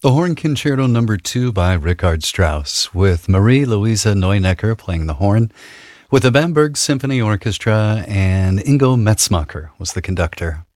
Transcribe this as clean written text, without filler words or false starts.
The Horn Concerto Number 2 by Richard Strauss, with Marie-Louise Neunecker playing the horn, with the Bamberg Symphony Orchestra, and Ingo Metzmacher was the conductor.